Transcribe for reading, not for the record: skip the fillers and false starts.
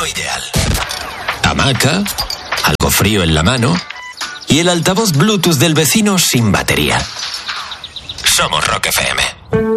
desayuno ideal. Hamaca, algo frío en la mano y el altavoz Bluetooth del vecino sin batería. Somos Rock FM.